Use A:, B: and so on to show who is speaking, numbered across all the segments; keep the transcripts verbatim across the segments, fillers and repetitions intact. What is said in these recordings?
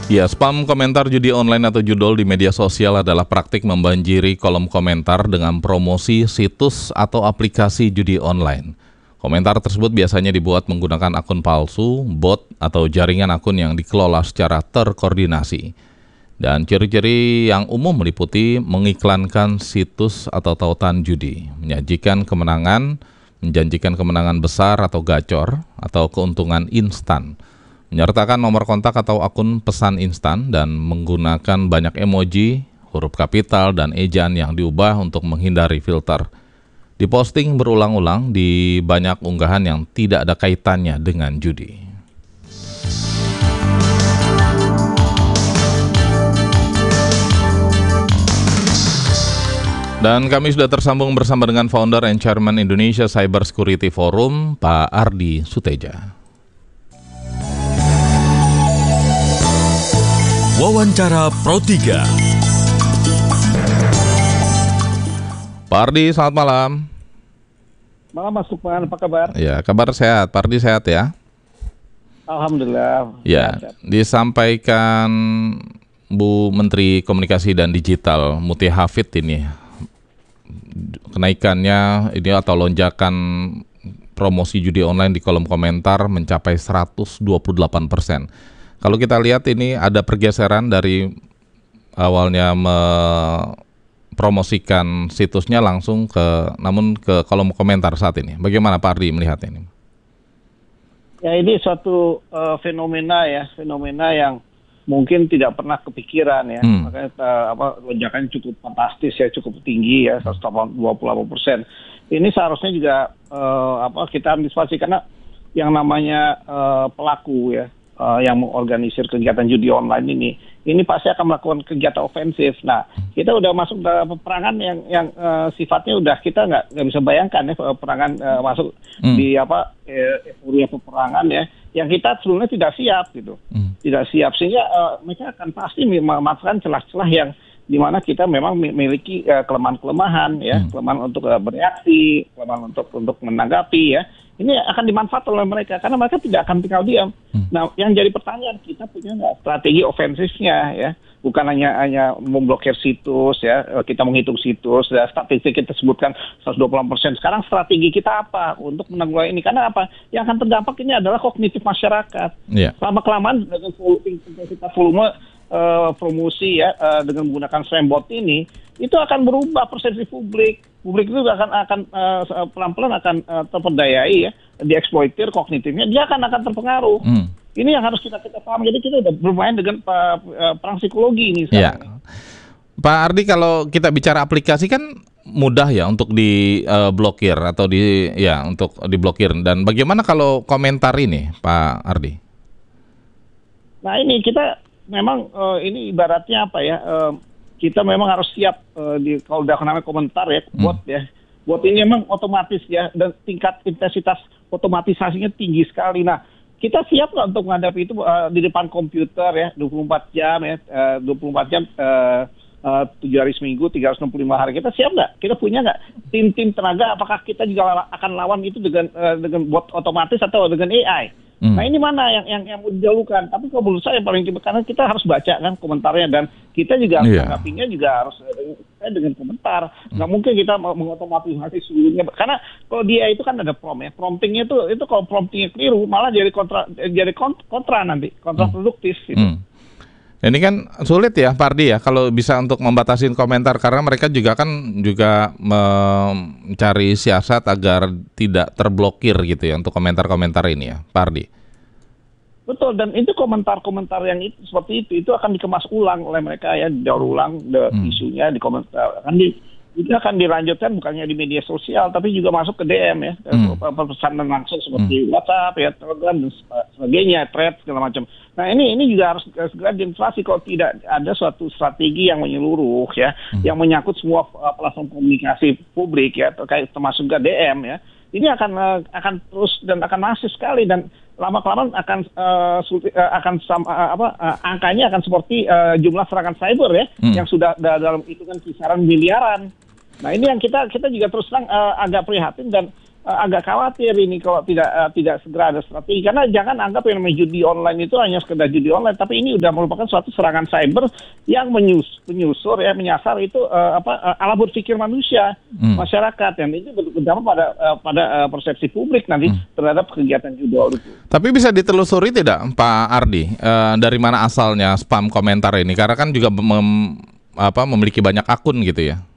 A: Ya, spam komentar judi online atau judol di media sosial adalah praktik membanjiri kolom komentar dengan promosi situs atau aplikasi judi online. Komentar tersebut biasanya dibuat menggunakan akun palsu, bot, atau jaringan akun yang dikelola secara terkoordinasi. Dan ciri-ciri yang umum meliputi mengiklankan situs atau tautan judi, menyajikan kemenangan, menjanjikan kemenangan besar atau gacor, atau keuntungan instan, menyertakan nomor kontak atau akun pesan instan, dan menggunakan banyak emoji, huruf kapital, dan ejaan yang diubah untuk menghindari filter. Diposting berulang-ulang di banyak unggahan yang tidak ada kaitannya dengan judi. Dan kami sudah tersambung bersama dengan Founder and Chairman Indonesia Cyber Security Forum, Pak Ardi Suteja.
B: Wawancara Pro tiga.
A: Pak Ardi, selamat malam.
C: Malam Mas Lukman, apa kabar?
A: Ya, kabar sehat. Pak Ardi sehat ya?
C: Alhamdulillah.
A: Ya, sehat. Disampaikan Bu Menteri Komunikasi dan Digital Muti Hafid ini, kenaikannya ini atau lonjakan promosi judi online di kolom komentar mencapai seratus dua puluh delapan persen. Kalau kita lihat ini ada pergeseran dari awalnya mempromosikan situsnya langsung ke namun ke kolom komentar saat ini. Bagaimana Pak Ardi melihat ini?
C: Ya, ini suatu uh, fenomena ya, fenomena yang mungkin tidak pernah kepikiran ya. Hmm. Makanya uh, apa lonjakannya cukup fantastis ya, cukup tinggi ya, seratus dua puluh delapan persen. Ini seharusnya juga uh, apa kita antisipasi karena yang namanya uh, pelaku ya, uh, yang mengorganisir kegiatan judi online ini, ini pasti akan melakukan kegiatan ofensif. Nah, kita udah masuk dalam peperangan yang yang uh, sifatnya udah kita nggak nggak bisa bayangkan ya, peperangan uh, masuk hmm. di apa euforia peperangan ya, yang kita sebelumnya tidak siap gitu, hmm. tidak siap sehingga uh, mereka akan pasti memanfaatkan celah-celah yang di mana kita memang memiliki uh, kelemahan-kelemahan ya, hmm. kelemahan untuk uh, bereaksi, kelemahan untuk untuk menanggapi ya. Ini akan dimanfaatkan oleh mereka karena mereka tidak akan tinggal diam. Hmm. Nah, yang jadi pertanyaan, kita punya nggak strategi ofensifnya ya? Bukan hanya hanya memblokir situs ya, kita menghitung situs, ya, statistik kita sebutkan seratus dua puluh delapan persen. Sekarang strategi kita apa untuk menanggulangi ini? Karena apa? Yang akan terdampak ini adalah kognitif masyarakat. Yeah. Lama-kelamaan dengan intensitas volume uh, promosi ya uh, dengan menggunakan spam bot ini, itu akan berubah persepsi publik. Publik itu akan akan uh, pelan-pelan akan uh, terperdayai ya, dieksploitir kognitifnya, dia akan akan terpengaruh. Hmm. Ini yang harus kita kita paham. Jadi kita udah bermain dengan uh, perang psikologi ini sekarang. Ya.
A: Pak Ardi, kalau kita bicara aplikasi kan mudah ya untuk diblokir uh, atau di ya untuk diblokir. Dan bagaimana kalau komentar ini, Pak Ardi?
C: Nah, ini kita memang uh, ini ibaratnya apa ya? Uh, kita memang harus siap uh, di kalau udah namanya komentar ya, bot hmm. ya. Bot ini memang otomatis ya, dan tingkat intensitas otomatisasinya tinggi sekali. Nah, kita siap nggak untuk menghadapi itu uh, di depan komputer ya, dua puluh empat jam ya, uh, dua puluh empat jam, uh, uh, tujuh hari seminggu, tiga ratus enam puluh lima hari. Kita siap nggak? Kita punya nggak tim-tim tenaga? Apakah kita juga akan lawan itu dengan uh, dengan bot otomatis atau dengan A I? Hmm. Nah, ini mana yang yang yang mau dijauhkan? Tapi kalau menurut saya paling tidak, karena kita harus baca kan komentarnya, dan kita juga yeah. menanggapinya juga harus eh, dengan komentar. Hmm. Nggak mungkin kita mengotomatisasi seluruhnya, karena kalau dia itu kan ada prompt ya, promptingnya itu itu kalau promptingnya keliru malah jadi kontra jadi kontra nanti kontraproduktif gitu. Hmm.
A: Ini kan sulit ya Pak Ardi ya kalau bisa untuk membatasi komentar, karena mereka juga kan juga mencari siasat agar tidak terblokir gitu ya untuk komentar-komentar ini ya Pak Ardi.
C: Betul, dan itu komentar-komentar yang itu, seperti itu itu akan dikemas ulang oleh mereka ya, didaur ulang de, hmm. isunya di komentar, akan di, itu akan dilanjutkan bukannya di media sosial tapi juga masuk ke D M ya, hmm. pesanan langsung seperti hmm. WhatsApp ya, Telegram dan sebagainya, thread segala macam. Nah, ini ini juga harus segera diinflasi kalau tidak ada suatu strategi yang menyeluruh ya, hmm. yang menyangkut semua uh, platform komunikasi publik ya, terkait termasuk ke D M ya. Ini akan uh, akan terus dan akan masif sekali, dan lama-kelamaan akan uh, akan sama, uh, apa uh, angkanya akan seperti uh, jumlah serangan cyber ya, hmm. yang sudah da- dalam hitungan kisaran miliaran. Nah, ini yang kita kita juga terus terang uh, agak prihatin, dan uh, agak khawatir ini kalau tidak uh, tidak segera ada strategi, karena jangan anggap yang namanya judi online itu hanya sekedar judi online, tapi ini sudah merupakan suatu serangan cyber yang menyus, menyusur ya menyasar itu uh, apa uh, ala berpikir manusia hmm. masyarakat, yang itu berdampak pada uh, pada uh, persepsi publik nanti hmm. terhadap kegiatan judol itu.
A: Tapi bisa ditelusuri tidak Pak Ardi uh, dari mana asalnya spam komentar ini, karena kan juga mem, apa memiliki banyak akun gitu ya.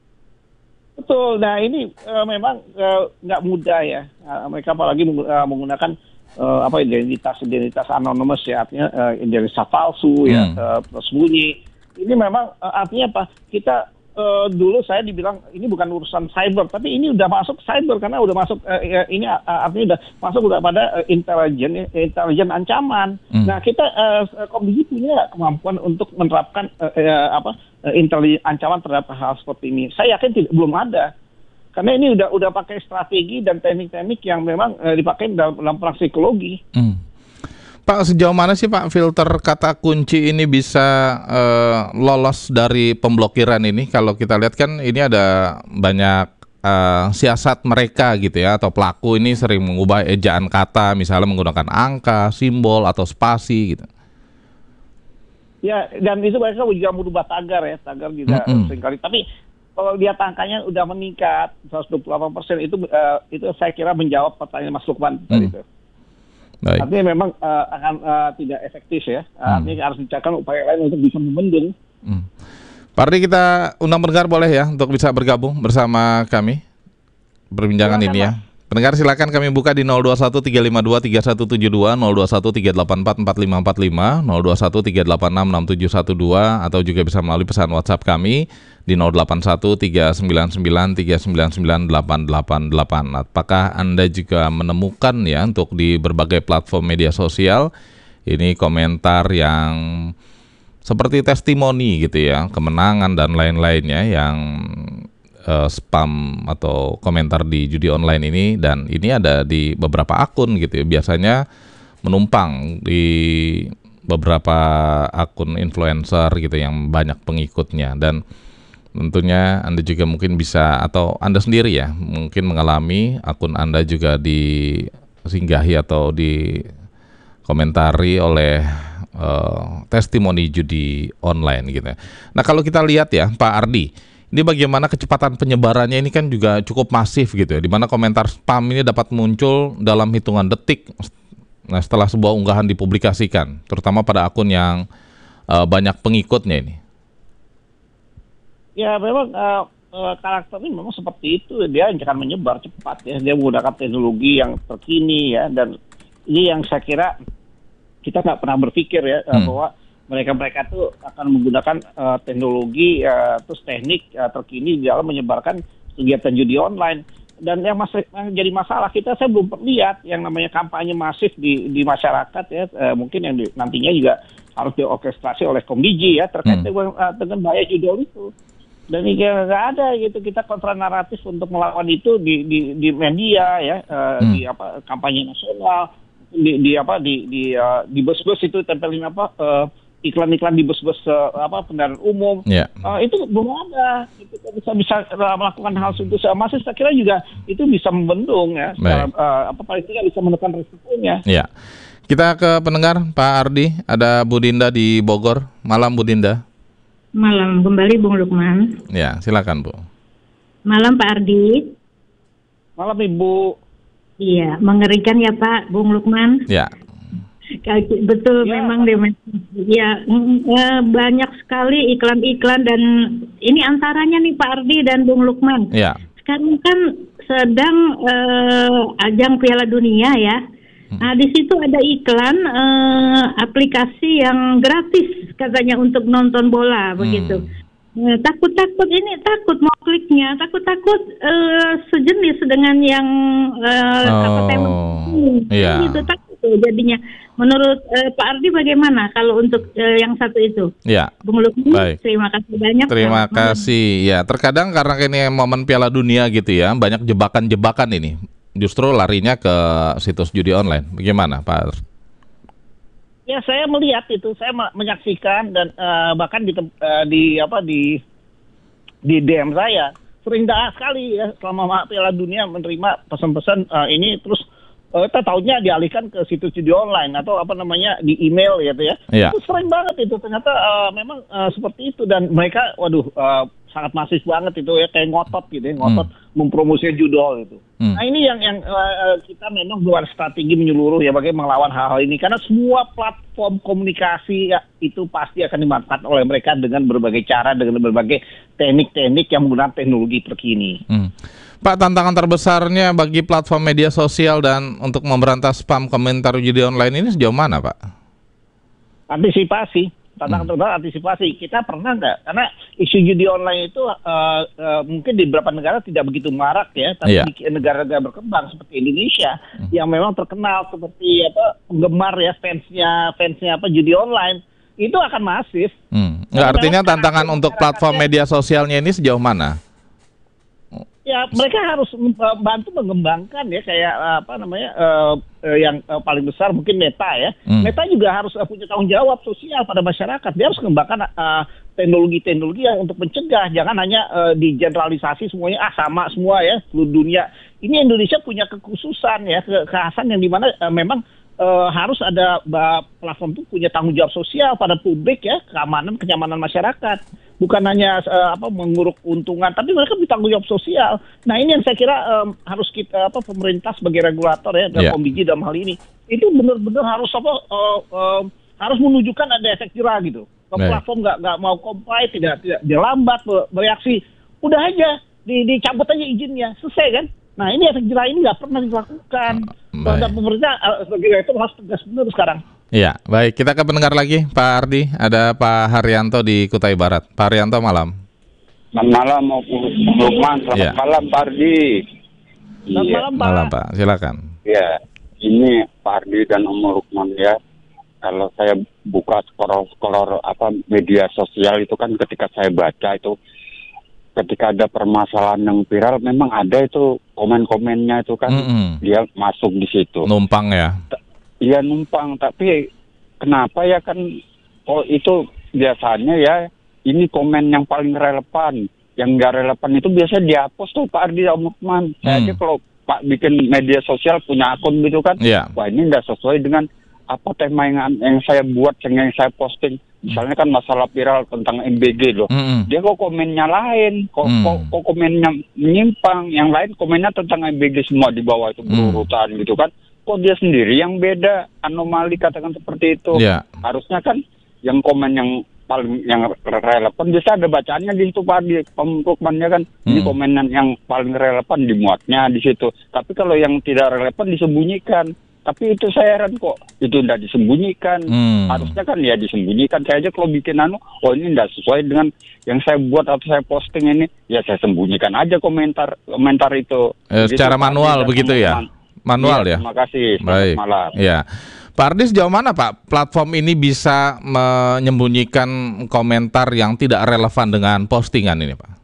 C: Betul. Nah ini uh, memang nggak uh, mudah ya. Uh, mereka apalagi meng, uh, menggunakan uh, apa identitas identitas anonymous ya, artinya uh, identitas palsu hmm. ya, uh, tersembunyi. Ini memang uh, artinya apa? Kita uh, dulu saya dibilang ini bukan urusan cyber, tapi ini udah masuk cyber karena udah masuk uh, ini uh, artinya udah masuk udah pada uh, intelijen intelijen ancaman. Hmm. Nah kita uh, Komisi punya kemampuan untuk menerapkan uh, uh, apa? intelijen ancaman terhadap hal seperti ini. Saya yakin tidak, belum ada, karena ini udah udah pakai strategi dan teknik-teknik yang memang eh, dipakai dalam, dalam perang psikologi. Hmm.
A: Pak, sejauh mana sih Pak filter kata kunci ini bisa eh, lolos dari pemblokiran ini? Kalau kita lihat kan ini ada banyak eh, siasat mereka gitu ya, atau pelaku ini sering mengubah ejaan kata, misalnya menggunakan angka, simbol atau spasi gitu.
C: Ya, dan itu mereka juga merubah tagar ya, tagar juga mm-hmm. seringkali. Tapi kalau lihat angkanya udah meningkat seratus dua puluh delapan persen itu uh, itu saya kira menjawab pertanyaan Mas Lukman tadi itu. Baik. Artinya memang uh, akan uh, tidak efektif ya. Hmm. Artinya harus dicarikan upaya lain untuk bisa membendung.
A: Hmm. Pak Ardi, kita undang pendengar boleh ya untuk bisa bergabung bersama kami perbincangan ini ya. Pendengar silakan kami buka di nol dua satu tiga lima dua tiga satu tujuh dua, nol dua satu tiga delapan empat empat lima empat lima, nol dua satu tiga delapan enam enam tujuh satu dua, atau juga bisa melalui pesan WhatsApp kami di nol delapan satu tiga sembilan sembilan tiga sembilan sembilan delapan delapan delapan. Apakah Anda juga menemukan ya untuk di berbagai platform media sosial ini komentar yang seperti testimoni gitu ya, kemenangan dan lain-lainnya yang Uh, spam atau komentar di judi online ini, dan ini ada di beberapa akun gitu ya, biasanya menumpang di beberapa akun influencer gitu yang banyak pengikutnya, dan tentunya Anda juga mungkin bisa, atau Anda sendiri ya mungkin mengalami akun Anda juga disinggahi atau dikomentari oleh uh, testimoni judi online gitu. Nah kalau kita lihat ya Pak Ardi, ini bagaimana kecepatan penyebarannya ini kan juga cukup masif gitu ya, di mana komentar spam ini dapat muncul dalam hitungan detik nah setelah sebuah unggahan dipublikasikan, terutama pada akun yang uh, banyak pengikutnya ini.
C: Ya memang uh, uh, karakternya memang seperti itu, dia akan menyebar cepat ya, dia menggunakan teknologi yang terkini ya, dan ini yang saya kira kita nggak pernah berpikir ya hmm. bahwa mereka-mereka itu akan menggunakan uh, teknologi uh, terus teknik uh, terkini di dalam menyebarkan kegiatan judi online. Dan yang masih yang jadi masalah kita, saya belum lihat yang namanya kampanye masif di di masyarakat ya, uh, mungkin yang di, nantinya juga harus diorkestrasi oleh Komdiji ya terkait hmm. dengan, uh, dengan bahaya judol itu. Dan ini nggak ada gitu, kita kontra naratif untuk melawan itu di di, di media ya, uh, hmm. di apa kampanye nasional, di, di apa di di uh, di bus-bus itu tempelin apa uh, iklan-iklan di bus-bus uh, apa kendaraan umum, yeah. uh, itu belum ada. Itu bisa bisa uh, melakukan hal itu. Masih saya kira juga itu bisa membendung ya, secara, uh, apa paling tidak bisa menekan risikonya.
A: Ya, yeah. Kita ke pendengar Pak Ardi, ada Bu Dinda di Bogor. Malam Bu Dinda.
D: Malam kembali Bung Lukman.
A: Ya, silakan Bu.
D: Malam Pak Ardi.
C: Malam Ibu.
D: Iya, mengerikan ya Pak Bung Lukman.
A: Ya.
D: Betul ya. Memang deh, ya banyak sekali iklan-iklan, dan ini antaranya nih Pak Ardi dan Bung Lukman. Ya. Sekarang kan sedang uh, ajang Piala Dunia ya. Hmm. Nah di situ ada iklan uh, aplikasi yang gratis katanya untuk nonton bola hmm. begitu. Uh, takut-takut ini takut mau kliknya, takut-takut uh, sejenis dengan yang uh, oh, apa tema
A: iya.
D: gitu takut jadinya. Menurut uh, Pak Ardi bagaimana kalau untuk uh, yang satu itu?
A: Ya.
D: Bung Lukman, terima kasih banyak.
A: Terima kasih. Ya, terkadang karena ini momen Piala Dunia gitu ya, banyak jebakan-jebakan ini. Justru larinya ke situs judi online. Bagaimana, Pak?
C: Ya, saya melihat itu, saya menyaksikan dan uh, bahkan di uh, di apa di di D M saya, sering dah sekali ya selama Piala Dunia menerima pesan-pesan uh, ini terus uh, kita tahunya dialihkan ke situs judi online atau apa namanya di email gitu ya.
A: Yeah.
C: Itu sering banget itu ternyata uh, memang uh, seperti itu dan mereka waduh uh, sangat masif banget itu ya kayak ngotot gitu ya ngotot hmm. mempromosikan judol itu. Hmm. Nah ini yang yang uh, kita memang buat strategi menyeluruh ya bagaimana melawan hal-hal ini karena semua platform komunikasi ya, itu pasti akan dimanfaatkan oleh mereka dengan berbagai cara dengan berbagai teknik-teknik yang menggunakan teknologi terkini. Hmm.
A: Pak, tantangan terbesarnya bagi platform media sosial dan untuk memberantas spam komentar judi online ini sejauh mana, Pak?
C: Antisipasi. Tantangan terbesar hmm. antisipasi. Kita pernah nggak? Karena isu judi online itu uh, uh, mungkin di beberapa negara tidak begitu marak ya, tapi yeah. di negara-negara berkembang seperti Indonesia hmm. yang memang terkenal seperti apa penggemar ya fansnya fansnya apa judi online itu akan masif.
A: Hmm. Nggak, artinya tantangan untuk platform media sosialnya ini sejauh mana?
C: Ya mereka harus membantu mengembangkan ya kayak apa namanya uh, uh, yang uh, paling besar mungkin Meta ya. Hmm. Meta juga harus uh, punya tanggung jawab sosial pada masyarakat. Dia harus mengembangkan uh, teknologi-teknologi yang untuk mencegah. Jangan hanya uh, digeneralisasi semuanya ah sama semua ya seluruh dunia. Ini Indonesia punya kekhususan ya ke kekhasan yang dimana uh, memang uh, harus ada uh, platform itu punya tanggung jawab sosial pada publik ya keamanan kenyamanan masyarakat. Bukan hanya uh, apa menguruk keuntungan, tapi mereka bertanggung jawab sosial. Nah ini yang saya kira um, harus kita apa pemerintah sebagai regulator ya dan yeah. Kombiji dalam hal ini itu benar-benar harus apa uh, uh, harus menunjukkan ada efek jerah gitu. Kalau yeah. platform nggak nggak mau comply, tidak tidak dia lambat bereaksi, udah aja di, dicabut aja izinnya, selesai kan? Nah ini efek jerah ini nggak pernah dilakukan. Terhadap pemerintah uh, sebagai regulator harus tegas benar sekarang.
A: Iya, baik. Kita ke pendengar lagi, Pak Ardi. Ada Pak Haryanto di Kutai Barat. Pak Haryanto, malam.
E: Selamat malam, maupun Lukman. Selamat ya. malam, Pak Ardi.
C: Selamat
E: iya.
C: malam, Pak.
A: Malam, Pak. Silakan.
E: Ya, ini Pak Ardi dan Om Lukman ya. Kalau saya buka scroll-scroll apa media sosial itu kan ketika saya baca itu, ketika ada permasalahan yang viral, memang ada itu komen-komennya itu kan, mm-hmm. dia masuk di situ.
A: Numpang ya.
E: Iya numpang, tapi kenapa ya kan oh itu biasanya ya ini komen yang paling relevan, yang nggak relevan itu biasanya dihapus tuh Pak Ardi Om Lukman. Hmm. Saya aja kalau Pak bikin media sosial punya akun gitu kan, yeah. wah ini nggak sesuai dengan apa tema yang, yang saya buat, yang, yang saya posting. Misalnya kan masalah viral tentang M B G loh, mm-hmm. dia kok komennya lain, kok, mm. kok, kok komennya menyimpang, yang lain komennya tentang M B G semua di bawah itu berurutan mm. gitu kan. Kok dia sendiri yang beda, anomali katakan seperti itu. Yeah. Harusnya kan yang komen yang paling yang relevan bisa ada bacaannya di situ Pak di pemukmannya kan. Hmm. Ini komen yang paling relevan dimuatnya di situ. Tapi kalau yang tidak relevan disembunyikan. Tapi itu saya heran kok itu tidak disembunyikan. Hmm. Harusnya kan ya disembunyikan. Saya aja kalau bikin anu, oh ini tidak sesuai dengan yang saya buat atau saya posting ini, ya saya sembunyikan aja komentar komentar itu.
A: Eh, secara manual begitu ya. Manual ya, ya.
E: Terima kasih.
A: Baik.
E: Malam.
A: Ya, Pak Ardi sejauh mana Pak platform ini bisa menyembunyikan komentar yang tidak relevan dengan postingan ini Pak?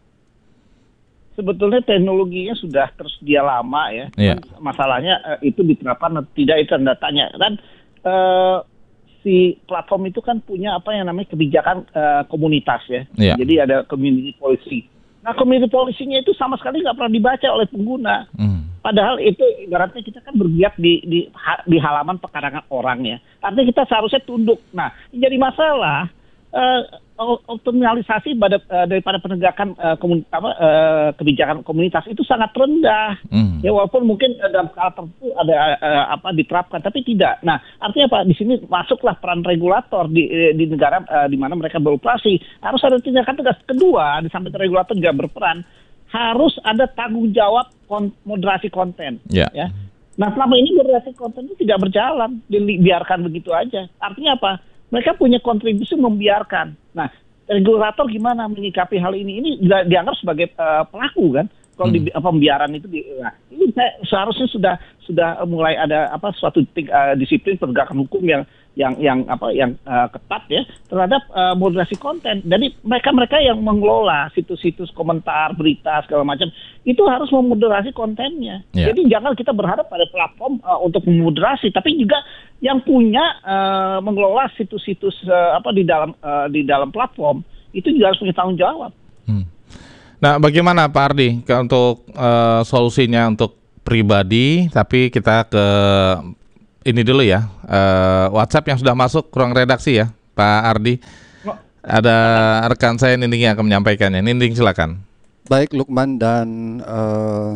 C: Sebetulnya teknologinya sudah tersedia lama ya.
A: ya.
C: Masalahnya uh, itu diterapkan atau tidak itu anda tanya. Dan uh, si platform itu kan punya apa yang namanya kebijakan uh, komunitas ya. ya. Jadi ada community policy. Nah community policy-nya itu sama sekali nggak pernah dibaca oleh pengguna. Hmm. Padahal itu ibaratnya kita kan bergiat di, di di halaman pekarangan orang ya. Artinya kita seharusnya tunduk. Nah, jadi masalah uh, optimalisasi pada, uh, daripada penegakan uh, komun, apa, uh, kebijakan komunitas itu sangat rendah. Mm. Ya walaupun mungkin uh, dalam skala tertentu ada uh, apa diterapkan, tapi tidak. Nah, artinya apa? Di sini masuklah peran regulator di di negara uh, di mana mereka beroperasi. Harus ada tindakan tegas. Kedua, di samping regulator juga berperan. Harus ada tanggung jawab kon- moderasi konten. Yeah. Ya. Nah selama ini moderasi konten itu tidak berjalan, dibiarkan begitu aja. Artinya apa? Mereka punya kontribusi membiarkan. Nah regulator gimana menyikapi hal ini? Ini dianggap sebagai uh, pelaku kan? Kalau hmm. di pembiaran itu, di, nah, ini saya, seharusnya sudah sudah mulai ada apa suatu uh, disiplin penegakan hukum yang yang yang apa yang uh, ketat ya terhadap uh, moderasi konten. Jadi mereka-mereka yang mengelola situs-situs komentar, berita segala macam itu harus memoderasi kontennya. Yeah. Jadi jangan kita berharap pada platform uh, untuk memoderasi, tapi juga yang punya uh, mengelola situs-situs uh, apa di dalam uh, di dalam platform itu juga harus punya tanggung jawab. Hmm.
A: Nah, bagaimana Pak Ardi ke, untuk uh, solusinya untuk pribadi, tapi kita ke ini dulu ya, uh, WhatsApp yang sudah masuk ruang redaksi ya, Pak Ardi. Ada rekan saya Ninding yang akan menyampaikannya. Ninding, silakan.
F: Baik Lukman dan uh,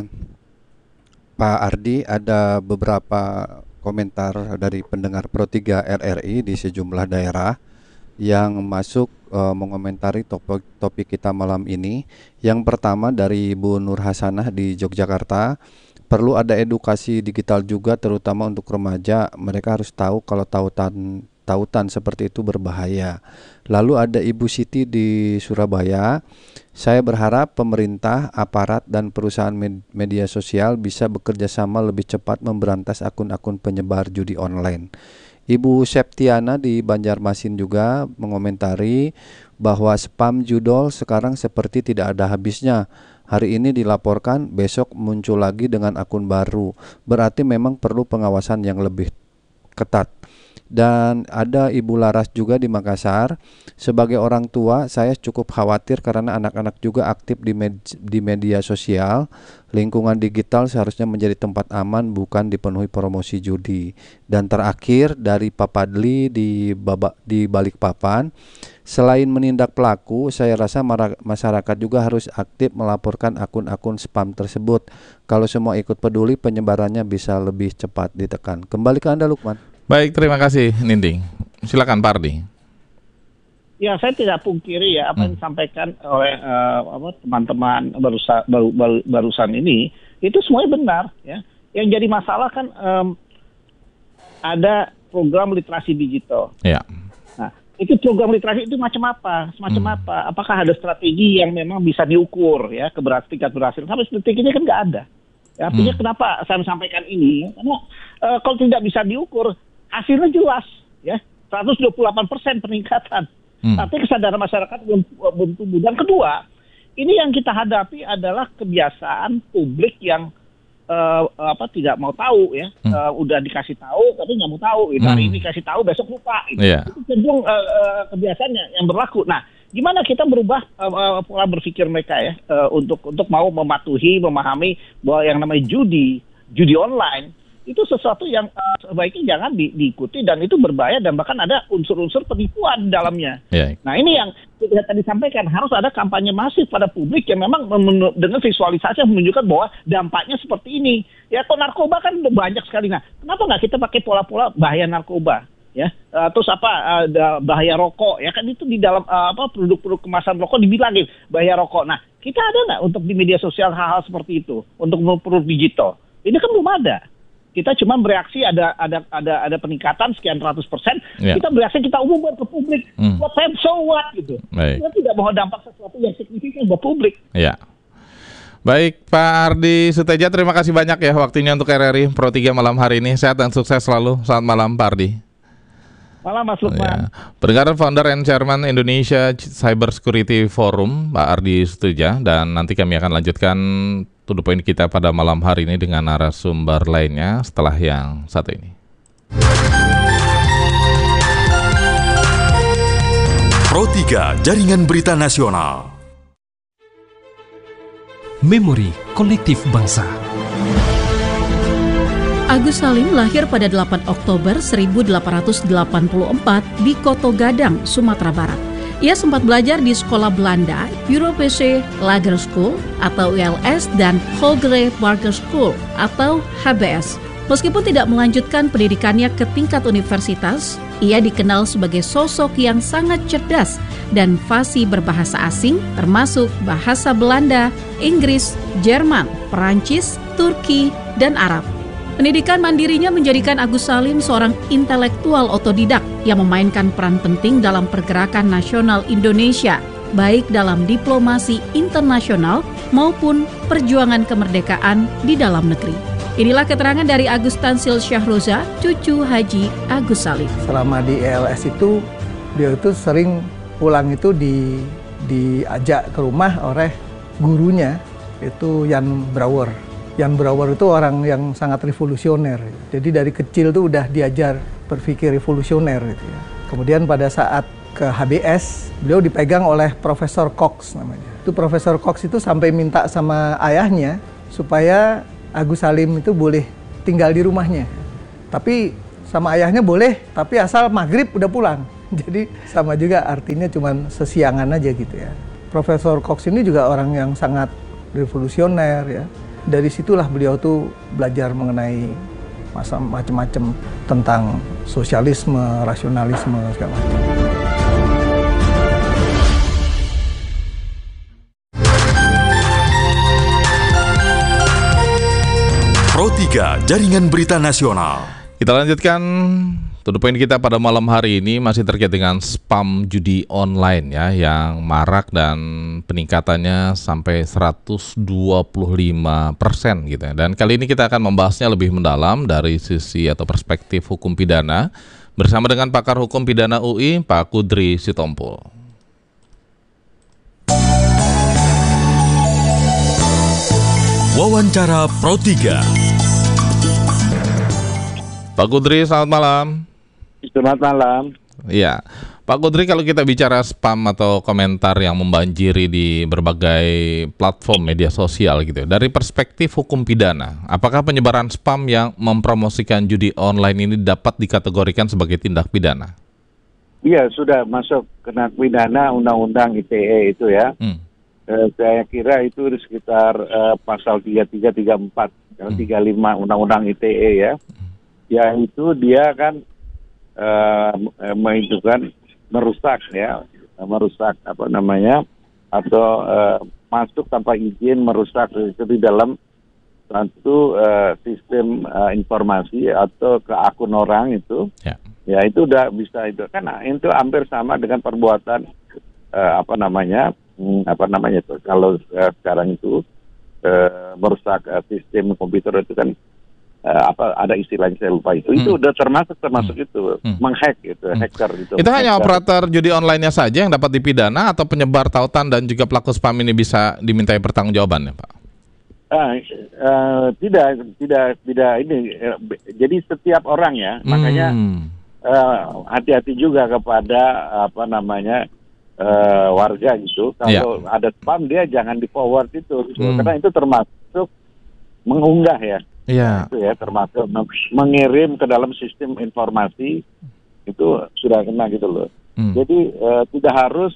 F: Pak Ardi, ada beberapa komentar dari pendengar Pro tiga R R I di sejumlah daerah yang masuk uh, mengomentari topik, topik kita malam ini. Yang pertama dari Bu Nur Hasanah di Yogyakarta, perlu ada edukasi digital juga terutama untuk remaja. Mereka harus tahu kalau tautan tautan seperti itu berbahaya. Lalu ada Ibu Siti di Surabaya, saya berharap pemerintah, aparat, dan perusahaan med- media sosial bisa bekerja sama lebih cepat memberantas akun-akun penyebar judi online. Ibu Septiana di Banjarmasin juga mengomentari bahwa spam judol sekarang seperti tidak ada habisnya. Hari ini dilaporkan, besok muncul lagi dengan akun baru. Berarti memang perlu pengawasan yang lebih ketat. Dan ada Ibu Laras juga di Makassar. Sebagai orang tua, saya cukup khawatir karena anak-anak juga aktif di, med- di media sosial. Lingkungan digital seharusnya menjadi tempat aman, bukan dipenuhi promosi judi. Dan terakhir dari Papadli di, Baba- di Balikpapan, selain menindak pelaku, saya rasa mara- masyarakat juga harus aktif melaporkan akun-akun spam tersebut. Kalau semua ikut peduli, penyebarannya bisa lebih cepat ditekan. Kembali ke Anda, Lukman.
A: Baik, terima kasih Ninding. Silakan Pak Ardi.
C: Ya, saya tidak pungkiri ya apa yang
A: hmm.
C: disampaikan oleh uh, apa, teman-teman barusan, baru, baru, barusan ini, itu semuanya benar. Ya. Yang jadi masalah kan um, ada program literasi digital.
A: Ya.
C: Nah, itu program literasi itu macam apa? Semacam hmm. apa? Apakah ada strategi yang memang bisa diukur ya keberhasilan, tingkat berhasil? Sampai detik ini kan nggak ada. Ya, artinya hmm. kenapa saya sampaikan ini? Karena uh, kalau tidak bisa diukur, hasilnya jelas, ya seratus dua puluh delapan persen peningkatan. Hmm. Tapi kesadaran masyarakat belum, belum tumbuh. Dan kedua, ini yang kita hadapi adalah kebiasaan publik yang uh, apa tidak mau tahu, ya. Hmm. Uh, udah dikasih tahu, tapi nggak mau tahu. Gitu. Hmm. Hari ini kasih tahu, besok lupa. Gitu. Yeah. Itu cenderung uh, uh, kebiasaannya yang berlaku. Nah, gimana kita berubah uh, pola berpikir mereka ya uh, untuk untuk mau mematuhi, memahami bahwa yang namanya judi, judi online itu sesuatu yang uh, sebaiknya jangan di, diikuti dan itu berbahaya dan bahkan ada unsur-unsur penipuan di dalamnya. Yeah. Nah ini yang kita tadi sampaikan, harus ada kampanye masif pada publik yang memang men- dengan visualisasi yang menunjukkan bahwa dampaknya seperti ini. Ya kok narkoba kan banyak sekali. Nah kenapa nggak kita pakai pola-pola bahaya narkoba? Ya, uh, terus apa uh, bahaya rokok ya kan itu di dalam uh, apa produk-produk kemasan rokok dibilangin bahaya rokok. Nah kita ada nggak untuk di media sosial hal-hal seperti itu untuk produk digital? Ini kan belum ada. Kita cuma bereaksi ada ada ada ada peningkatan sekian ratus persen. Yeah. Kita bereaksi kita umumkan ke publik. Hmm. What time so what gitu. Baik. Kita tidak mau dampak sesuatu yang signifikan buat publik.
A: Ya. Baik Pak Ardi Suteja, terima kasih banyak ya waktunya untuk R R I Pro tiga malam hari ini. Sehat dan sukses selalu. Selamat malam Pak Ardi.
C: Malam Mas Lukman.
A: Ya. Pendengar, founder and chairman Indonesia Cyber Security Forum, Pak Ardi Suteja, dan nanti kami akan lanjutkan to the point kita pada malam hari ini dengan narasumber lainnya setelah yang satu ini.
B: Pro tiga, Jaringan Berita Nasional.
G: Memori Kolektif Bangsa.
H: Agus Salim lahir pada delapan Oktober seribu delapan ratus delapan puluh empat di Koto Gadang, Sumatera Barat. Ia sempat belajar di sekolah Belanda, Europese Lager School atau U L S dan Hogere Barger School atau H B S. Meskipun tidak melanjutkan pendidikannya ke tingkat universitas, ia dikenal sebagai sosok yang sangat cerdas dan fasih berbahasa asing termasuk bahasa Belanda, Inggris, Jerman, Perancis, Turki, dan Arab. Pendidikan mandirinya menjadikan Agus Salim seorang intelektual otodidak yang memainkan peran penting dalam pergerakan nasional Indonesia, baik dalam diplomasi internasional maupun perjuangan kemerdekaan di dalam negeri. Inilah keterangan dari Agus Tansil Syahroza, cucu Haji Agus Salim.
I: Selama di E L S itu, dia itu sering pulang itu di diajak ke rumah oleh gurunya, itu Jan Brouwer. Jan Brouwer itu orang yang sangat revolusioner. Jadi dari kecil tuh udah diajar berpikir revolusioner gitu ya. Kemudian pada saat ke H B S, beliau dipegang oleh Profesor Cox namanya. Itu Profesor Cox itu sampai minta sama ayahnya supaya Agus Salim itu boleh tinggal di rumahnya. Tapi sama ayahnya boleh, tapi asal maghrib udah pulang. Jadi sama juga artinya cuman sesiangan aja gitu ya. Profesor Cox ini juga orang yang sangat revolusioner ya. Dari situlah beliau tuh belajar mengenai masa macam-macam tentang sosialisme, rasionalisme segala macam.
B: Pro tiga Jaringan Berita Nasional.
A: Kita lanjutkan to the point kita pada malam hari ini masih terkait dengan spam judi online ya yang marak dan peningkatannya sampai seratus dua puluh lima persen gitu ya. Dan kali ini kita akan membahasnya lebih mendalam dari sisi atau perspektif hukum pidana bersama dengan pakar hukum pidana U I Pak Kudri Sitompul.
B: Wawancara Pro tiga.
A: Pak Kudri, selamat malam.
J: Selamat malam.
A: Iya, Pak Kudri, kalau kita bicara spam atau komentar yang membanjiri di berbagai platform media sosial gitu, dari perspektif hukum pidana, apakah penyebaran spam yang mempromosikan judi online ini dapat dikategorikan sebagai tindak pidana?
J: Iya, sudah masuk kena pidana Undang-Undang I T E itu ya. Hmm. Eh, saya kira itu sekitar eh, pasal tiga puluh tiga, tiga puluh empat, hmm. tiga puluh lima Undang-Undang I T E ya. Hmm. Ya itu dia kan uh, menunjukkan merusak ya, merusak apa namanya, atau uh, masuk tanpa izin merusak itu di dalam satu uh, sistem uh, informasi atau ke akun orang itu, ya, ya itu udah bisa itu kan itu hampir sama dengan perbuatan uh, apa namanya, hmm, apa namanya itu kalau uh, sekarang itu uh, merusak uh, sistem komputer itu kan. Uh, apa ada istilahnya saya lupa itu hmm. itu udah termasuk termasuk hmm. itu hmm. menghack gitu hmm. hacker gitu.
A: Itu hanya operator judi online-nya saja yang dapat dipidana atau penyebar tautan dan juga pelaku spam ini bisa dimintai pertanggungjawaban ya Pak?
J: Uh, uh, tidak tidak tidak ini uh, jadi setiap orang ya hmm. makanya uh, hati-hati juga kepada apa namanya uh, warga gitu kalau yeah. ada spam dia jangan di forward itu gitu. hmm. Karena itu termasuk mengunggah ya.
A: Iya.
J: Itu ya termasuk mengirim ke dalam sistem informasi itu sudah kena gitu loh. Hmm. Jadi uh, tidak harus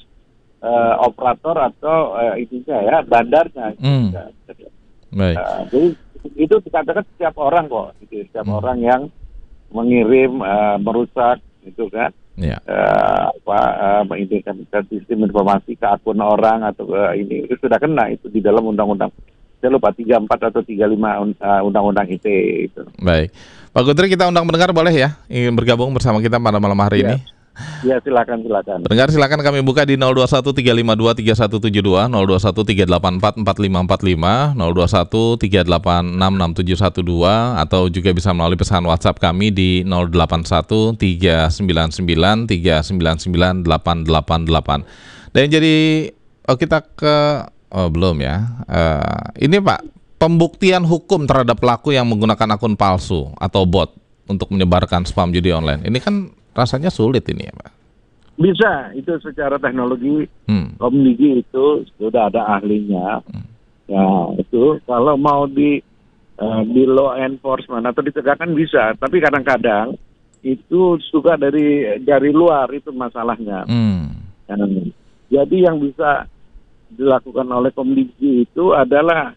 J: uh, operator atau uh, itunya ya bandarnya. Hmm. Gitu. Baik. Uh, jadi itu dikatakan setiap orang kok, gitu. Setiap hmm. orang yang mengirim uh, merusak itu kan. Yeah. Uh, apa uh, mengindikan sistem informasi ke akun orang atau uh, ini itu sudah kena itu di dalam undang-undang. Saya lupa tiga puluh empat atau tiga puluh lima uh, Undang-Undang I T E itu.
A: Baik, Pak Kudri, kita undang pendengar boleh ya ingin bergabung bersama kita pada malam hari ya. ini?
J: Ya silakan silakan.
A: Pendengar silakan kami buka di nol dua satu tiga lima dua tiga satu tujuh dua, nol dua satu tiga delapan empat empat lima empat lima, nol dua satu tiga delapan enam enam tujuh satu dua, atau juga bisa melalui pesan WhatsApp kami di nol delapan satu tiga sembilan sembilan tiga sembilan sembilan delapan delapan delapan. Dan jadi oh kita ke Oh belum ya. Uh, ini Pak, pembuktian hukum terhadap pelaku yang menggunakan akun palsu atau bot untuk menyebarkan spam judi online. Ini kan rasanya sulit ini ya Pak.
J: Bisa, itu secara teknologi hmm. Komdigi itu sudah ada ahlinya. Hmm. Ya itu kalau mau di uh, di law enforcement atau ditegakkan bisa, tapi kadang-kadang itu juga dari dari luar itu masalahnya. Hmm. Dan, jadi yang bisa dilakukan oleh Komdigi itu adalah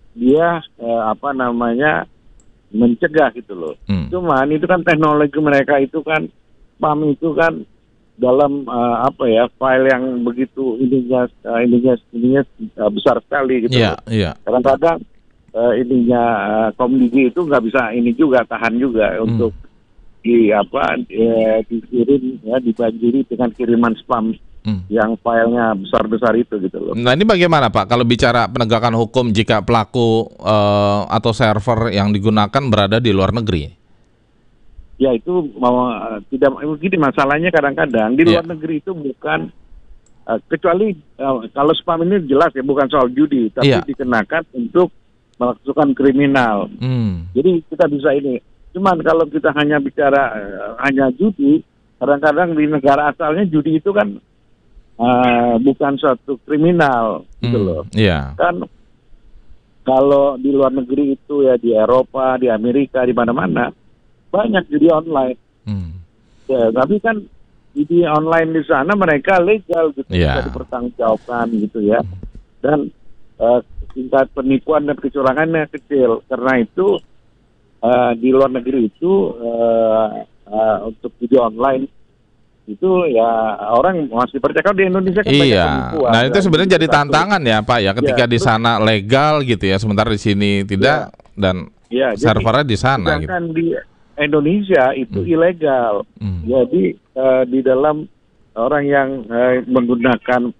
J: dia eh, apa namanya mencegah gitu loh. Hmm. Cuman itu kan teknologi mereka itu kan spam itu kan dalam uh, apa ya file yang begitu ininya uh, ininya ininya uh, besar sekali gitu.
A: Yeah, yeah.
J: Kadang-kadang uh, ininya uh, Komdigi itu nggak bisa ini juga tahan juga hmm. untuk di apa eh, dikirim ya dibanjiri dengan kiriman spam. Hmm. Yang filenya besar-besar itu gitu loh.
A: Nah ini bagaimana Pak kalau bicara penegakan hukum jika pelaku uh, atau server yang digunakan berada di luar negeri?
J: Ya itu mau tidak begini masalahnya kadang-kadang di luar yeah. negeri itu bukan uh, kecuali uh, kalau spam ini jelas ya bukan soal judi tapi yeah. dikenakan untuk melakukan kriminal. Hmm. Jadi kita bisa ini. Cuman kalau kita hanya bicara uh, hanya judi, kadang-kadang di negara asalnya judi itu kan uh, bukan suatu kriminal gitu
A: Hmm,
J: loh.
A: Iya.
J: Kan kalau di luar negeri itu ya di Eropa, di Amerika, di mana-mana banyak judi online.
A: Hmm.
J: Ya, tapi kan judi online di sana mereka legal gitu,
A: Yeah.
J: bisa dipertanggungjawabkan gitu ya. Dan uh, tingkat penipuan dan kecurangannya kecil. Karena itu uh, di luar negeri itu uh, uh, untuk judi online itu ya orang masih percaya. Kalau di Indonesia kan banyak
A: Iya.
J: penipuan.
A: Nah, itu
J: Dan
A: sebenarnya jadi
J: satu-
A: tantangan ya, Pak ya, ketika
J: Ya,
A: di
J: terus-
A: sana legal gitu ya, sementara di sini tidak dan
J: Ya, jadi
A: servernya di sana gitu.
J: sedangkan di Indonesia itu ilegal.
A: Hmm.
J: Jadi uh, di dalam orang yang uh, menggunakan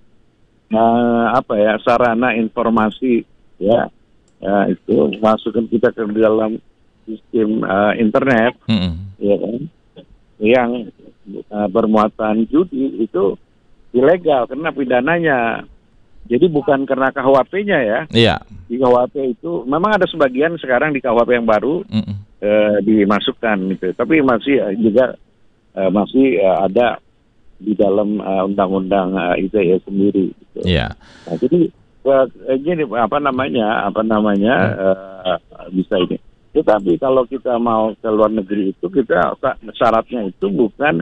J: uh, apa ya sarana informasi ya uh, itu masukkan kita ke dalam sistem uh, internet
A: Hmm.
J: ya kan yang uh, bermuatan judi itu ilegal karena pidananya. Jadi bukan karena K U H P-nya ya.
A: Iya.
J: Di K U H P itu memang ada sebagian sekarang di K U H P yang baru
A: Mm-mm.
J: eh, dimasukkan gitu. Tapi masih eh, juga eh, masih eh, ada di dalam eh, undang-undang eh, I T E sendiri gitu.
A: Iya.
J: Nah, jadi eh, ini apa namanya? Apa namanya? eh, bisa ini. Tetapi kalau kita mau ke luar negeri itu kita syaratnya itu bukan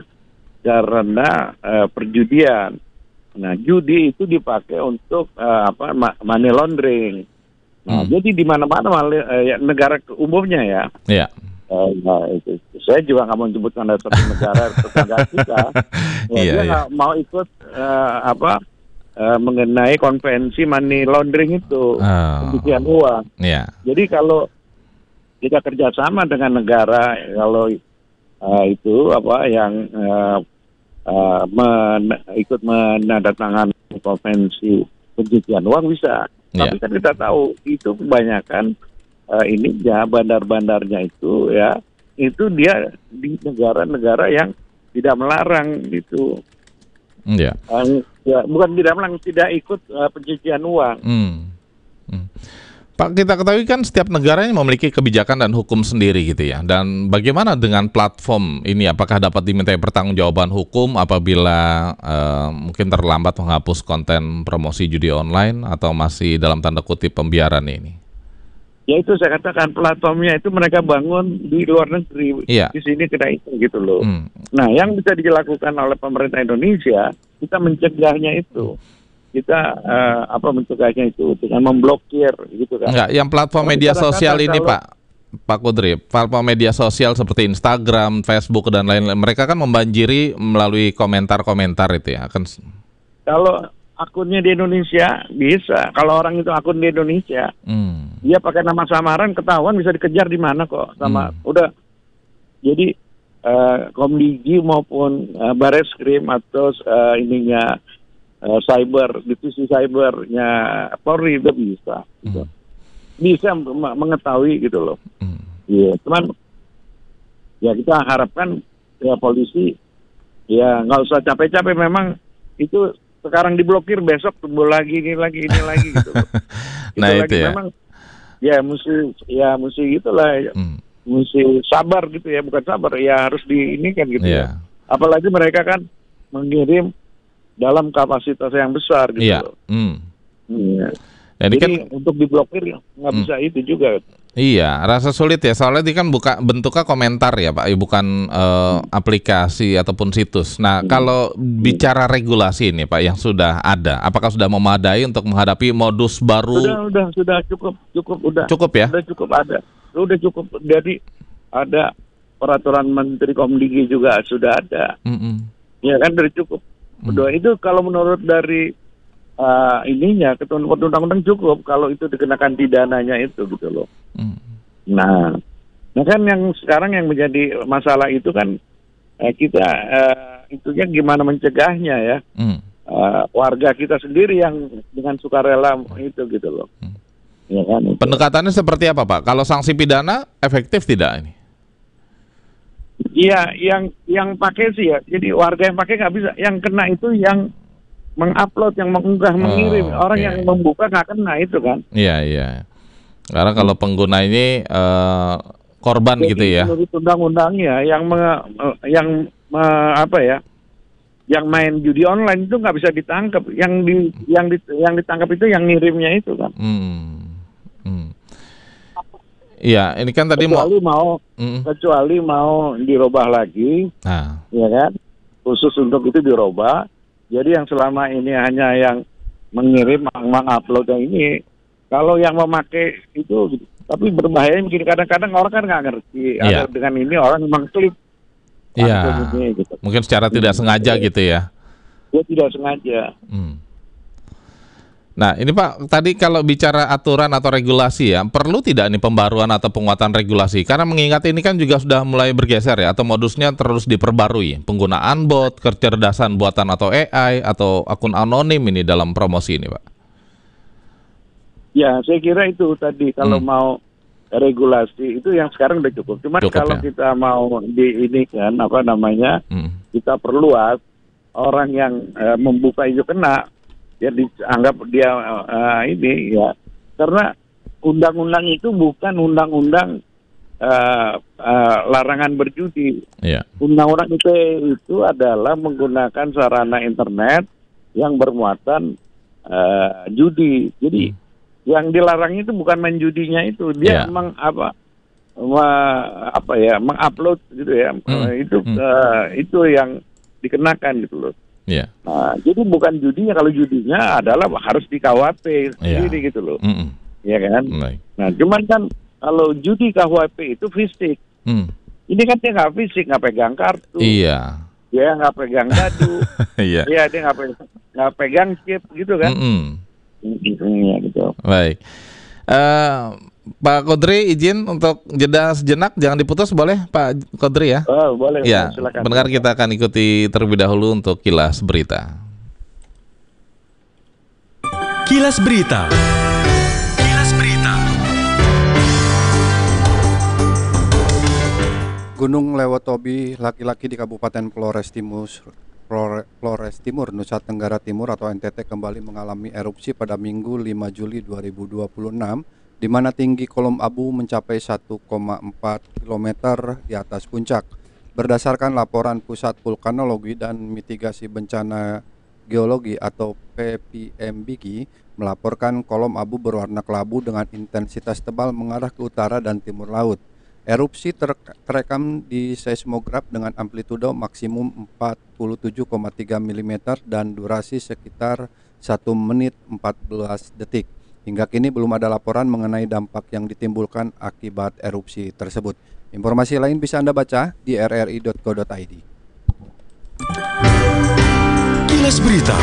J: karena eh, perjudian. Nah, judi itu dipakai untuk uh, apa ma- money laundering. Nah,
A: Hmm.
J: jadi di mana-mana mali- uh, ya, negara ke- umumnya ya.
A: Iya.
J: Uh, nah, itu, saya juga nggak mau menyebutkan ada satu negara tetangga kita. Ya,
A: Iya,
J: dia
A: iya.
J: nggak mau ikut uh, apa uh, mengenai konvensi money laundering itu,
A: Oh.
J: pencucian uang.
A: Iya.
J: Jadi kalau kita kerjasama dengan negara, kalau uh, itu apa yang uh, Uh, men, ikut menandatangani konvensi pencucian uang bisa,
A: Yeah.
J: tapi kan kita tahu itu kebanyakan uh, ini ya bandar-bandarnya itu ya itu dia di negara-negara yang tidak melarang gitu,
A: Iya.
J: uh, ya bukan tidak melarang, tidak ikut uh, pencucian uang.
A: Hmm. Hmm. Pak, kita ketahui kan setiap negaranya memiliki kebijakan dan hukum sendiri gitu ya. Dan bagaimana dengan platform ini? Apakah dapat dimintai pertanggungjawaban hukum apabila eh, mungkin terlambat menghapus konten promosi judi online atau masih dalam tanda kutip pembiaran ini?
J: Ya itu saya katakan platformnya itu mereka bangun di luar negeri,
A: Iya.
J: di sini kita hitung gitu loh.
A: Hmm.
J: Nah, yang bisa dilakukan oleh pemerintah Indonesia, kita mencegahnya itu. Kita uh, apa mencegahnya itu dengan memblokir gitu kan.
A: Enggak, yang platform
J: Kalau
A: media
J: kita
A: sosial
J: katakan
A: ini
J: kalau-
A: Pak, Pak Kudri, platform media sosial seperti Instagram, Facebook dan lain-lain, mereka kan membanjiri melalui komentar-komentar itu ya. Akan
J: Kalau akunnya di Indonesia bisa, kalau orang itu akun di Indonesia,
A: hmm.
J: dia pakai nama samaran ketahuan bisa dikejar di mana kok sama udah. Jadi uh, Komdigi maupun uh, Bareskrim atau uh, ininya uh, cyber, divisi cybernya Polri itu bisa, gitu. Bisa m- mengetahui gitu loh. Iya, cuman ya kita harapkan ya polisi ya nggak usah capek-capek, memang itu sekarang diblokir besok tumbuh lagi ini lagi ini lagi gitu loh.
A: Nah,
J: Itu
A: itu
J: lagi
A: ya.
J: memang ya mesti ya mesti gitulah ya.
A: Hmm.
J: Mesti sabar gitu ya, bukan sabar ya harus di ini kan gitu
A: Iya.
J: ya. Apalagi mereka kan mengirim dalam kapasitas yang besar gitu
A: Iya.
J: loh.
A: Hmm.
J: Iya.
A: Jadi
J: Jadi
A: kan
J: untuk diblokir nggak bisa itu juga.
A: iya, rasa sulit ya. Soalnya ini kan buka bentuknya komentar ya, Pak, bukan eh, aplikasi ataupun situs. Nah, kalau bicara regulasi ini, Pak, yang sudah ada, apakah sudah memadai untuk menghadapi modus baru?
J: Sudah, udah, sudah cukup, cukup, udah.
A: Cukup ya?
J: Sudah cukup ada, udah cukup. Jadi ada peraturan Menteri Komdigi juga sudah ada.
A: Mm-mm.
J: Ya kan, dari cukup. Udah itu kalau menurut dari uh, ininya ketentuan undang-undang cukup kalau itu dikenakan pidananya itu gitu loh.
A: Mm.
J: Nah, nah kan yang sekarang yang menjadi masalah itu kan eh, kita eh, itunya gimana mencegahnya ya.
A: Mm.
J: Uh, warga kita sendiri yang dengan sukarela itu gitu loh. Ya kan. itu.
A: Pendekatannya seperti apa, Pak? Kalau sanksi pidana efektif tidak ini?
J: Iya, yang yang pakai sih ya. Jadi warga yang pakai nggak bisa. Yang kena itu yang mengupload, yang mengunggah, mengirim. Orang
A: oke.
J: yang membuka nggak kena itu kan.
A: Iya, iya. Karena kalau pengguna ini eh, korban
J: Jadi
A: gitu ya.
J: menurut undang-undangnya yang me, yang me- apa ya yang main judi online itu nggak bisa ditangkap. Yang di yang di, yang ditangkap itu yang ngirimnya itu kan.
A: Hmm. Hmm. Iya, ini kan tadi
J: kecuali
A: mau,
J: mau mm. kecuali mau dirubah lagi,
A: nah.
J: ya kan? Khusus untuk itu dirubah. Jadi yang selama ini hanya yang mengirim, mengupload yang ini, kalau yang memakai itu, tapi berbahaya mungkin kadang-kadang orang kan nggak ngerti.
A: Iya.
J: Ada dengan ini orang memang klik.
A: Iya.
J: Gitu.
A: Mungkin secara hmm. tidak sengaja gitu ya.
J: Dia tidak sengaja.
A: Hmm. Nah, ini Pak, tadi kalau bicara aturan atau regulasi ya, perlu tidak nih pembaruan atau penguatan regulasi? Karena mengingat ini kan juga sudah mulai bergeser ya, atau modusnya terus diperbarui. Penggunaan bot, kecerdasan buatan atau A I, atau akun anonim ini dalam promosi ini, Pak.
J: Ya, saya kira itu tadi, kalau hmm. mau regulasi, itu yang sekarang udah cukup. Cuma kalau ya? kita mau di ini kan, apa namanya, hmm. kita perluas, orang yang uh, membuka itu kena, ya dianggap dia uh, ini ya, karena undang-undang itu bukan undang-undang uh, uh, larangan berjudi.
A: Yeah.
J: Undang-undang I T E itu adalah menggunakan sarana internet yang bermuatan uh, judi. Jadi hmm. yang dilarang itu bukan main judinya itu, dia yeah. meng apa ma, apa ya mengupload gitu ya, hmm. uh, itu hmm. Uh, itu yang dikenakan gitu loh.
A: Yeah.
J: Nah, jadi bukan judinya, kalau judinya adalah harus di K W P sendiri yeah. gitu loh, mm-mm. ya kan? Mm. Nah, cuman kan kalau judi K W P itu fisik, mm. ini kan dia nggak fisik, nggak pegang kartu,
A: iya,
J: dia nggak pegang dadu,
A: iya,
J: yeah. dia nggak pegang, nggak pegang chip gitu kan? Gitu, ya, gitu.
A: Baik, uh, Pak Kodri izin untuk jeda sejenak, jangan diputus boleh Pak Kodri ya?
J: Oh, boleh.
A: Ya,
J: silakan.
A: Pendengar kita akan ikuti terlebih dahulu untuk Kilas Berita.
B: Kilas Berita. Kilas Berita.
F: Gunung Lewotobi, laki-laki di Kabupaten Flores Timur, Flores Timur, Nusa Tenggara Timur atau N T T kembali mengalami erupsi pada Minggu lima Juli dua ribu dua puluh enam, di mana tinggi kolom abu mencapai satu koma empat kilometer di atas puncak. Berdasarkan laporan Pusat Vulkanologi dan Mitigasi Bencana Geologi atau P V M B G, melaporkan kolom abu berwarna kelabu dengan intensitas tebal mengarah ke utara dan timur laut. Erupsi ter- terekam di seismograf dengan amplitudo maksimum empat puluh tujuh koma tiga milimeter dan durasi sekitar satu menit empat belas detik. Hingga kini belum ada laporan mengenai dampak yang ditimbulkan akibat erupsi tersebut. Informasi lain bisa Anda baca di r r i dot co dot i d.
B: Kilas Berita.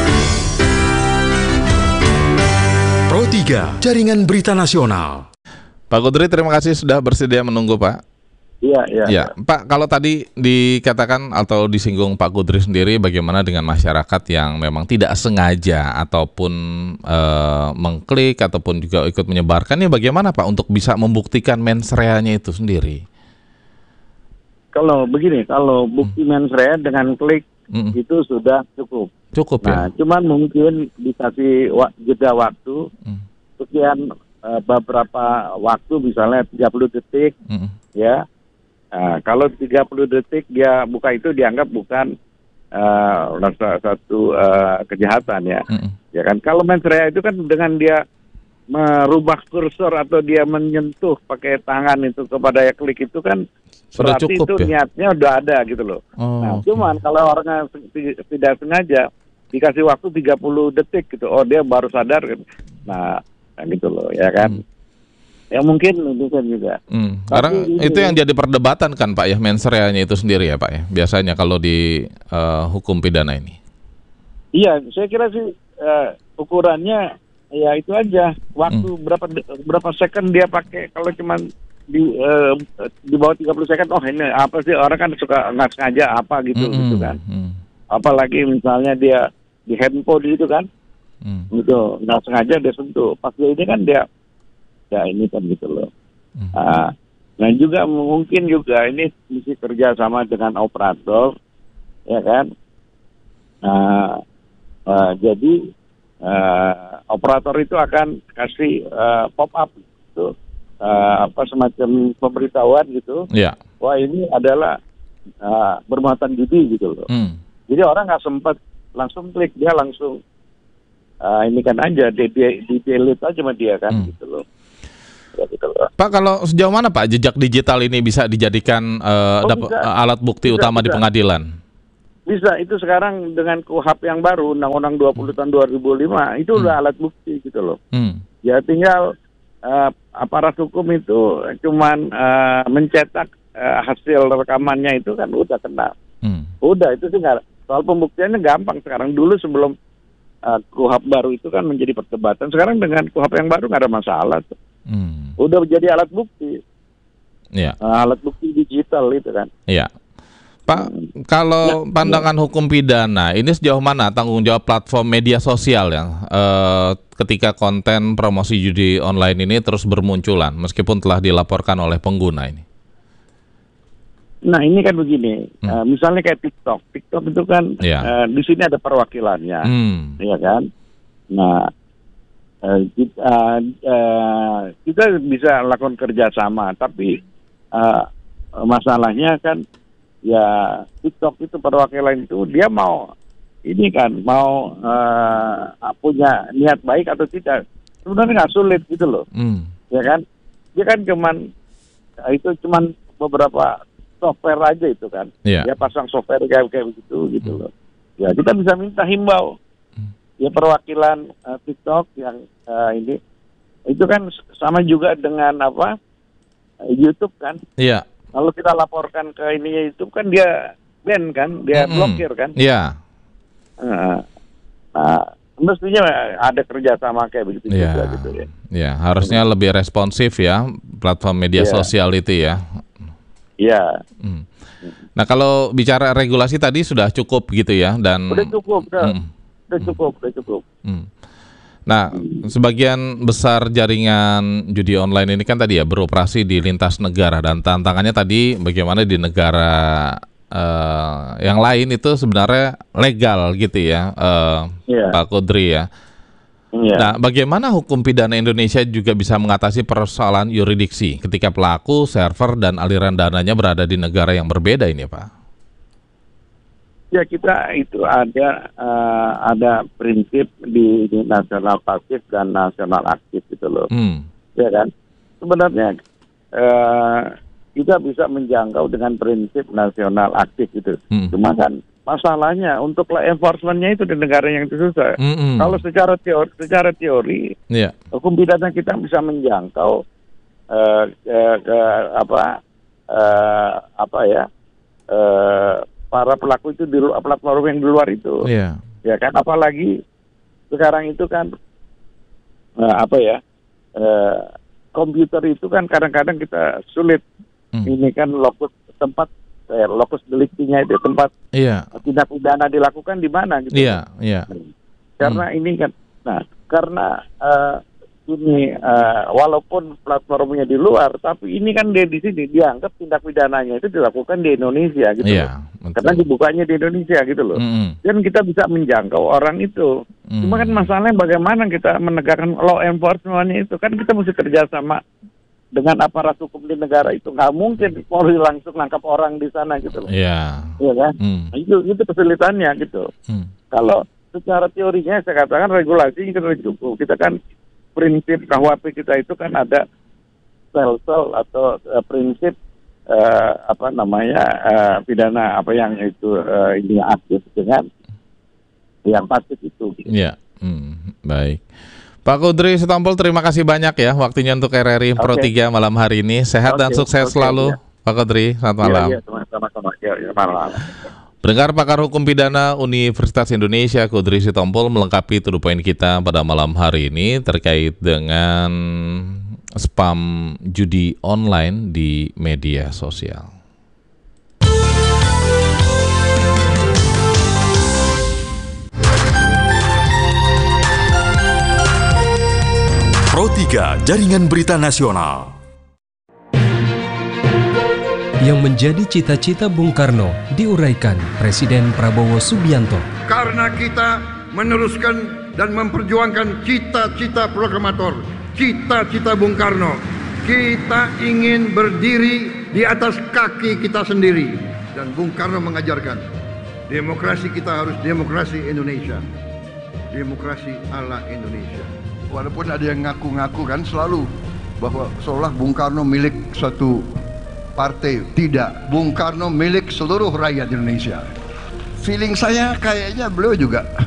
B: Pro tiga, Jaringan Berita Nasional.
A: Pak Kodri, terima kasih sudah bersedia menunggu, Pak.
J: Iya, iya.
A: Ya, Pak, kalau tadi dikatakan atau disinggung Pak Kodri sendiri, bagaimana dengan masyarakat yang memang tidak sengaja ataupun uh, mengklik ataupun juga ikut menyebarkan, ya bagaimana Pak untuk bisa membuktikan mens reanya itu sendiri?
J: Kalau begini, kalau bukti hmm. mens rea dengan klik hmm. itu sudah cukup.
A: Cukup
J: nah,
A: ya.
J: Cuman mungkin dikasih wa- jeda waktu hmm. sekian uh, beberapa waktu, misalnya tiga puluh detik, hmm. ya. Uh, kalau tiga puluh detik dia buka itu dianggap bukan uh, satu uh, kejahatan ya. Mm-hmm. Ya kan, kalau mens rea itu kan dengan dia merubah kursor atau dia menyentuh pakai tangan itu kepada ya klik itu kan
A: sudah
J: berarti
A: cukup,
J: itu
A: ya?
J: Niatnya udah ada gitu loh.
A: Oh,
J: nah,
A: okay.
J: Cuman kalau orangnya tidak sengaja dikasih waktu tiga puluh detik gitu, oh dia baru sadar gitu. Nah, gitu loh ya kan. Mm. Ya mungkin mungkin juga.
A: Hmm. Sekarang ini, itu yang jadi perdebatan kan Pak ya, mens reanya itu sendiri ya Pak ya. Biasanya kalau di uh, hukum pidana ini.
J: Iya, saya kira sih uh, ukurannya ya itu aja. Waktu hmm. berapa berapa second dia pakai. Kalau cuma di uh, di bawah tiga puluh second, oh ini apa sih, orang kan suka nggak sengaja apa gitu hmm. gitu kan. Hmm. Apalagi misalnya dia di handphone gitu kan. Hmm. Gitu, nggak sengaja dia sentuh. Pas dia ini kan dia ya ini kan gitu loh. Hmm. Uh, nah juga mungkin juga ini mesti kerja sama dengan operator, ya kan. Nah, uh, jadi uh, operator itu akan kasih uh, pop up gitu, uh, apa semacam pemberitahuan gitu.
A: Yeah.
J: Wah ini adalah uh, bermuatan judi gitu loh. Hmm. Jadi orang nggak sempat langsung klik, dia langsung uh, ini kan aja, di, di, di delete aja sama dia kan, hmm. gitu loh. Ya, gitu loh.
A: Pak, kalau sejauh mana Pak jejak digital ini bisa dijadikan uh,
J: oh,
A: dap-
J: bisa.
A: alat bukti bisa, utama bisa. di pengadilan?
J: Bisa, itu sekarang dengan K U H P yang baru, Undang-Undang dua puluh tahun dua ribu lima, itu hmm. udah alat bukti gitu loh. Hmm. Ya tinggal uh, aparat hukum itu cuman uh, mencetak uh, hasil rekamannya itu kan udah kena. Hmm. Udah, itu sih nggak, soal pembuktiannya gampang sekarang. Dulu sebelum uh, K U H P baru itu kan menjadi perdebatan, sekarang dengan K U H P yang baru nggak ada masalah tuh. Hmm. Udah menjadi alat bukti, ya. uh, alat bukti digital itu kan.
A: Iya, Pak. Hmm. Kalau ya, pandangan ya. hukum pidana ini sejauh mana tanggung jawab platform media sosial ya, uh, ketika konten promosi judi online ini terus bermunculan, meskipun telah dilaporkan oleh pengguna ini?
J: Nah ini kan begini, hmm. uh, misalnya kayak TikTok, TikTok itu kan ya. uh, di sini ada perwakilannya, hmm. ya kan. Nah. Uh, kita, uh, uh, kita bisa lakukan kerjasama, tapi uh, masalahnya kan ya TikTok itu perwakilan itu dia mau ini kan mau uh, punya niat baik atau tidak, sebenarnya nggak sulit gitu loh, mm. ya kan? Dia kan cuman itu cuman beberapa software aja itu kan, yeah. dia pasang software kayak kayak begitu gitu mm. loh. Ya kita bisa minta himbau. Ya perwakilan uh, TikTok yang uh, ini itu kan sama juga dengan apa uh, YouTube kan. Iya. Kalau kita laporkan ke ini YouTube kan dia ban kan, dia mm-hmm. blokir kan. Iya. Uh, uh, mestinya ada kerjasama kayak begitu
A: ya.
J: juga gitu ya.
A: Iya, harusnya hmm. lebih responsif ya platform media ya. sosial itu ya.
J: Iya.
A: Hmm. Nah kalau bicara regulasi tadi sudah cukup gitu ya dan.
J: Udah cukup. Udah. Hmm. Udah cukup, udah cukup. Hmm.
A: Nah, sebagian besar jaringan judi online ini kan tadi ya beroperasi di lintas negara, dan tantangannya tadi bagaimana di negara uh, yang lain itu sebenarnya legal gitu ya, uh, yeah. Pak Kudri ya. Yeah. Nah, bagaimana hukum pidana Indonesia juga bisa mengatasi persoalan yurisdiksi ketika pelaku, server, dan aliran dananya berada di negara yang berbeda ini, Pak?
J: Ya kita itu ada uh, ada prinsip di, di nasional pasif dan nasional aktif gitu loh, hmm. ya kan. Sebenarnya uh, kita bisa menjangkau dengan prinsip nasional aktif gitu. Hmm. Cuma kan masalahnya untuk law enforcement-nya itu di negara yang itu susah. Hmm. Kalau secara teori, secara teori, yeah. hukum pidana kita bisa menjangkau uh, ke, ke apa uh, apa ya. Uh, para pelaku itu di platform yang di luar itu, yeah. ya kan, apalagi sekarang itu kan uh, apa ya uh, komputer itu kan kadang-kadang kita sulit, hmm. ini kan lokus tempat eh, lokus deliktinya itu tempat yeah. tindak pidana dilakukan di mana gitu,
A: yeah, yeah.
J: karena hmm. ini kan, nah karena uh, ini uh, walaupun platformnya di luar, tapi ini kan dia di sini dianggap tindak pidananya itu dilakukan di Indonesia gitu yeah, loh. Karena dibukanya di Indonesia gitu loh. Mm-hmm. Dan kita bisa menjangkau orang itu. Mm. Cuma kan masalahnya bagaimana kita menegakkan law enforcement-nya itu, kan kita mesti kerjasama dengan aparat hukum di negara itu. Nggak mungkin Polri langsung nangkap orang di sana gitu loh. Iya. Yeah. Iya kan? Mm. Nah, itu itu kesulitannya gitu. Mm. Kalau secara teorinya saya katakan regulasi kita cukup. Kita kan prinsip K U H P kita itu kan ada sel-sel atau uh, prinsip uh, apa namanya uh, pidana apa yang itu uh, ini aktif dengan yang pasif itu.
A: Iya, hmm, baik. Pak Kudri Sitompul, terima kasih banyak ya waktunya untuk R R I Pro okay. tiga malam hari ini. Sehat okay. dan sukses okay, selalu, ya. Pak Kudri. Selamat malam. Iya, iya, sama-sama. Ya, ya, malam. Pendengar, pakar hukum pidana Universitas Indonesia Kudri Sitompul melengkapi to the point kita pada malam hari ini terkait dengan spam judi online di media sosial.
B: Pro tiga Jaringan Berita Nasional.
G: Yang menjadi cita-cita Bung Karno diuraikan Presiden Prabowo Subianto.
K: Karena kita meneruskan dan memperjuangkan cita-cita proklamator, cita-cita Bung Karno. Kita ingin berdiri di atas kaki kita sendiri. Dan Bung Karno mengajarkan, Demokrasi kita harus demokrasi Indonesia. Demokrasi ala Indonesia.
L: Walaupun ada yang ngaku-ngaku kan selalu bahwa seolah Bung Karno milik suatu partai. Tidak, Bung Karno milik seluruh rakyat Indonesia. Feeling saya kayaknya beliau juga